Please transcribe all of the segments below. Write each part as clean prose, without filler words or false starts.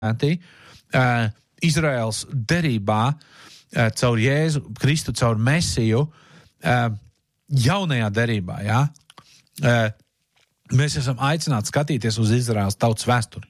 Izraēlas derībā caur Jēzu Kristu, caur Mesiju, jaunajā derībā, ja? Mēs esam aicināti skatīties uz Izraēlas tautas vēsturi.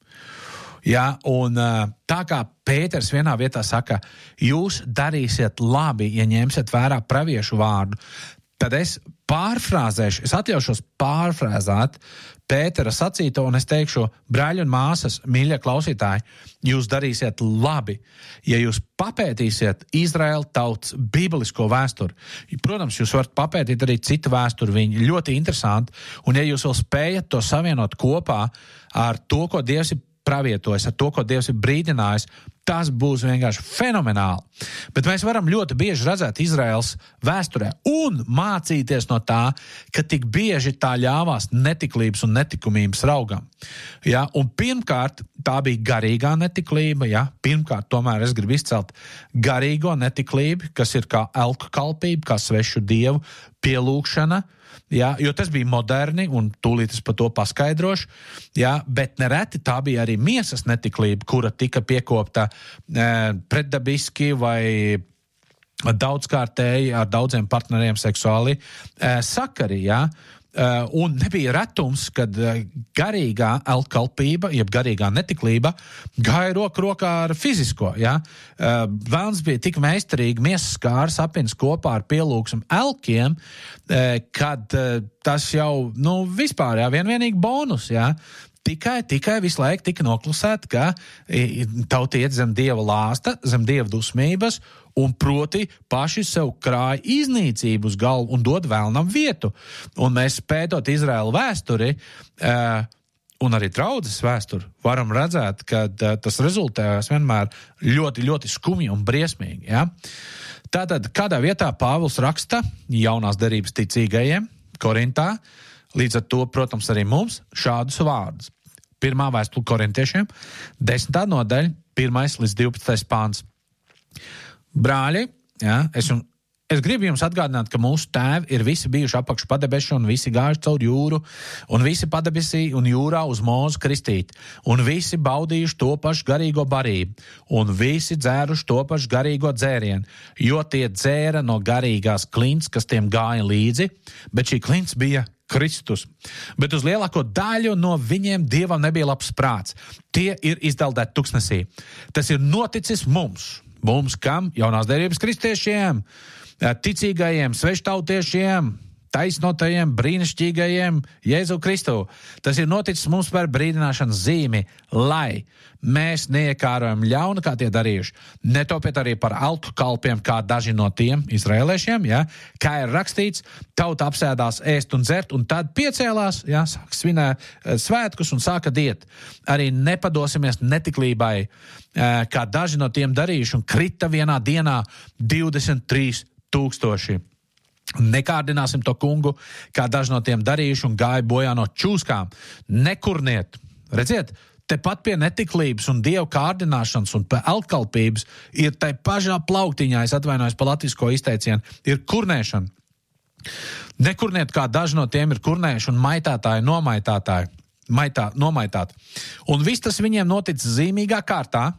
Ja? Un tā kā Pēters vienā vietā saka, jūs darīsiet labi, ja ņemsiet vērā praviešu vārdu, tad es pārfrāzēšu, es atļaušos pārfrāzēt Pētera sacīto, un es teikšu, brāļi un māsas, mīļie klausītāji, jūs darīsiet labi, ja jūs papētīsiet Izraēla tautas biblisko vēsturi. Protams, jūs varat papētīt arī citu vēsturi, viņi ļoti interesanti, un ja jūs vēl spējat to savienot kopā ar to, ko Dievs ir pravietojis, ar to, ko Dievs ir brīdinājis, tas būs vienkārši fenomenāli. Bet mēs varam ļoti bieži redzēt Izraēlas vēsturē un mācīties no tā, ka tik bieži tā ļāvās netiklības un netikumības raugam. Ja? Un pirmkārt, tā bija garīgā netiklība. Ja? Pirmkārt, tomēr es gribu izcelt garīgo netiklību, kas ir kā elku kalpība, kā svešu dievu pielūgšana, ja, jo tas bija moderni, un tūlīt es par to paskaidrošu, ja, bet nereti tā bija arī miesas netiklība, kura tika piekopta pretdabiski vai daudzkārtēji ar daudziem partneriem seksuāli sakari, ja. Un nebija retums, kad garīgā elkalpība, jeb garīgā netiklība, gāja roku rokā ar fizisko. Ja? Vēlns bija tik meistarīgi miesas kārs apins kopā ar pielūgsmu elkiem, kad tas jau, vispār, vienīgi bonus, ja? Tikai visu laiku tika noklusēt, ka tauta iet zem Dieva lāsta, zem Dieva dusmības, un proti paši sev krāja iznīcību uz galvu un dod vēlnam vietu. Un mēs pētot Izraēlu vēsturi, un arī draudzes vēsturi, varam redzēt, ka tas rezultējās vienmēr ļoti, ļoti skumji un briesmīgi. Ja? Tātad, kādā vietā Pāvils raksta jaunās derības ticīgajiem Korintā, līdz ar to, protams, arī mums šādus vārdus. Pirmā vēstule korintiešiem, 10. nodaļa, 1. līdz 12. pāns. Brāļi, ja, es gribu jums atgādināt, ka mūsu tēvi ir visi bijuši apakš padebešu un visi gājuši caur jūru, un visi padebesī un jūrā uz Mūzu kristīt, un visi baudījuši to pašu garīgo barību, un visi dzēruši to pašu garīgo dzērienu, jo tie dzēra no garīgās klints, kas tiem gāja līdzi, bet šī klints bija Kristus. Bet uz lielāko daļu no viņiem Dievam nebija labs prāts. Tie ir izdeldēti tuksnesī. Tas ir noticis mums. Mums kam? Jaunās derības kristiešiem, ticīgajiem, sveštautiešiem, taisnotajiem, brīnišķīgajiem Jēzu Kristu. Tas ir noticis mums par brīdināšanas zīmi, lai mēs neiekārojam ļaunu, kā tie darījuši. Netopiet arī par altu kalpiem, kā daži no tiem izraēliešiem, ja? Kā ir rakstīts, tauta apsēdās ēst un dzert, un tad piecēlās, ja? Sāk svinēt svētkus un sāka diet. Arī nepadosimies netiklībai, kā daži no tiem darījuši, un krita vienā dienā 23 000. Nekārdināsim to kungu, kā daži no tiem darījuši un gāja bojā no čūskām. Nekurniet. Redziet, tepat pie netiklības un dievu kārdināšanas un elkalpības ir tai pašā plauktiņā, es atvainojos par latvisko izteicienu, ir kurnēšana. Nekurniet, kā daži no tiem ir kurnējuši un maitātāji, nomaitāti. Un viss tas viņiem noticis zīmīgā kārtā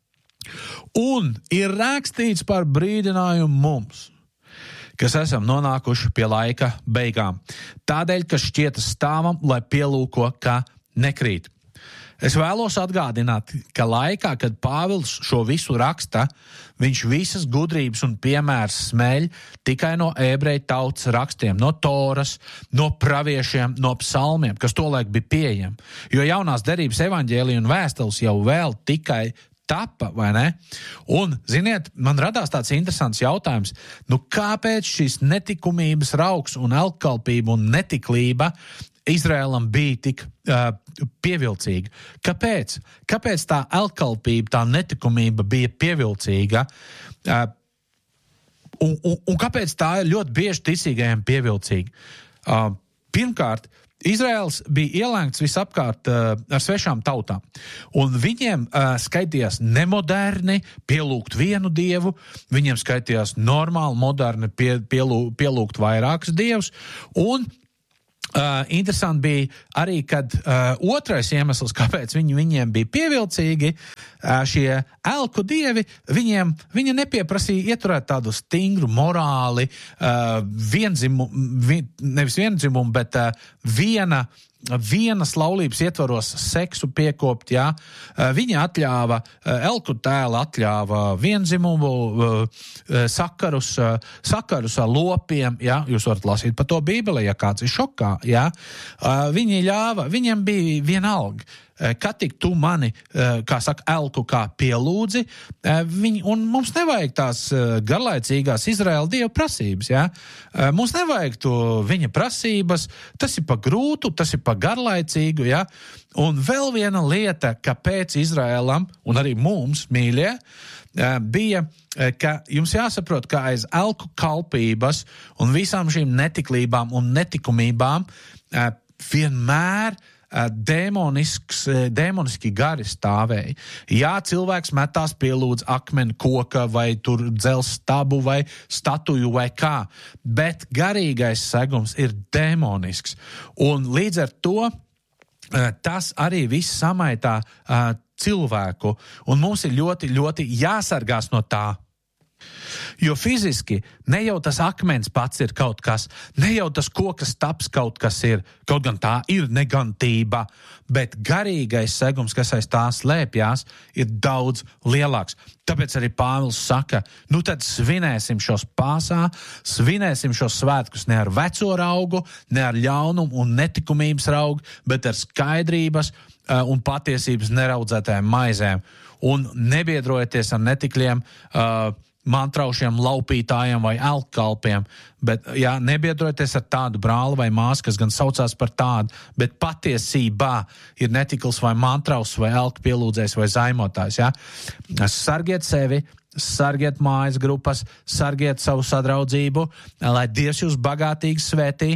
un ir rakstīts par brīdinājumu mums, kas esam nonākuši pie laika beigām. Tādēļ, ka šķietas stāvam, lai pielūko, ka nekrīt. Es vēlos atgādināt, ka laikā, kad Pāvils šo visu raksta, viņš visas gudrības un piemērs smeļ tikai no ebreju tautas rakstiem, no Toras, no praviešiem, no psalmiem, kas tolaik bija pieejami. Jo jaunās derības evaņģēlija un vēstules jau vēl tikai tapa, vai ne? Un, ziniet, man radās tāds interesants jautājums, kāpēc šis netikumības raugs un elkalpība un netiklība Izraēlam bija tik pievilcīga? Kāpēc? Kāpēc tā elkalpība, tā netikumība bija pievilcīga? Un kāpēc tā ir ļoti bieži ticīgajiem pievilcīga? Pirmkārt, Izraels bija ielēgts visapkārt ar svešām tautām, un viņiem skaitījās nemoderni pielūgt vienu dievu, viņiem skaitījās normāli, moderni pielūgt vairākus dievus, un Interesanti bija arī, kad otrais iemesls, kāpēc viņiem bija pievilcīgi, šie elku dievi, viņi nepieprasīja ieturēt tādu stingru morāli, nevis viendzimumu, bet vienas laulības ietvaros seksu piekopt, jā. Viņa atļāva, elku tēla atļāva viendzimumu sakarus ar lopiem, jā. Jūs varat lasīt par to Bībelē, ja kāds ir šokā, jā. Viņi ļāva, viņiem bija vienalga. Kad tik tu mani, kā saka, elku kā pielūdzi, un mums nevajag tās garlaicīgās Izraēla dievu prasības, ja? Mums nevajag to viņa prasības, tas ir pa grūtu, tas ir pa garlaicīgu, ja? Un vēl viena lieta, kāpēc Izraēlam, un arī mums, mīļie, bija, ka jums jāsaprot, ka aiz elku kalpības un visām šīm netiklībām un netikumībām vienmēr dēmoniski gari stāvēja. Jā, cilvēks metās pielūdz akmeni koka vai tur dzels stabu vai statuju vai kā, bet garīgais segums ir dēmonisks. Un līdz ar to tas arī viss samaitā cilvēku, un mums ir ļoti, ļoti jāsargās no tā. Jo fiziski ne jau tas akmens pats ir kaut kas, ne jau tas koka stabs kaut kas ir, kaut gan tā ir negantība, bet garīgais segums, kas aiz tā slēpjās, ir daudz lielāks. Tāpēc arī Pāvils saka, nu tad svinēsim šos Pāsā, svinēsim šos svētkus ne ar veco raugu, ne ar ļaunumu un netikumības raugu, bet ar skaidrības un patiesības neraudzētājiem maizēm. Un nebiedrojieties ar netikļiem, mantraušiem, laupītājiem vai elkkalpiem, bet jā, nebiedrojieties ar tādu brāli vai māsu, kas gan saucās par tādu, bet patiesībā ir netikls vai mantraus vai elku pielūdzējs vai zaimotājs, jā. Sargiet sevi, sargiet mājas grupas, sargiet savu sadraudzību, lai Dievs jūs bagātīgi svētī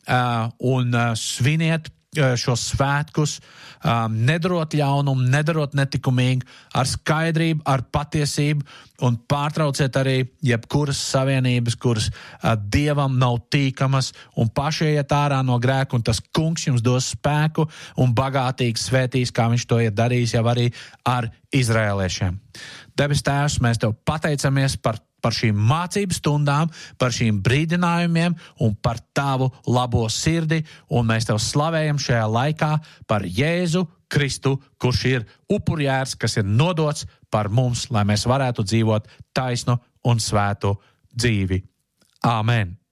un sviniet šos svētkus, nedarot ļaunumu, nedarot netikumīgi, ar skaidrību, ar patiesību un pārtrauciet arī jebkuras savienības, kuras Dievam nav tīkamas un paši iet ārā no grēka un tas kungs jums dos spēku un bagātīgi svētīs, kā viņš to ir darījis jau arī ar izraēliešiem. Debes Tēvs, mēs tev pateicamies par šīm mācību stundām, par šīm brīdinājumiem un par tavu labo sirdi, un mēs tev slavējam šajā laikā par Jēzu Kristu, kurš ir upurjērs, kas ir nodots par mums, lai mēs varētu dzīvot taisnu un svētu dzīvi. Āmen!